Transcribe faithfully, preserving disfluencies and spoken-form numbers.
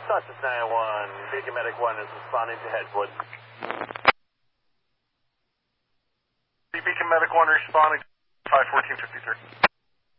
Success nine one, Beacon Medic one is responding to Hedgewood. Beacon Medic one responding to five fourteen fifty-three.